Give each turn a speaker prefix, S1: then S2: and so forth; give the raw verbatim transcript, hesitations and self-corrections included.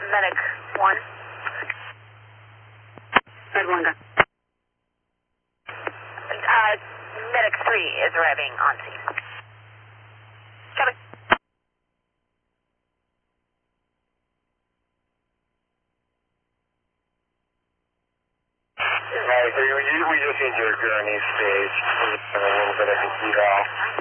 S1: medic one.
S2: Med one, go.
S1: Uh, medic three is arriving on scene. Copy.
S3: Right, so we, we just need you to go on each stage. We just have a little bit of a heat off.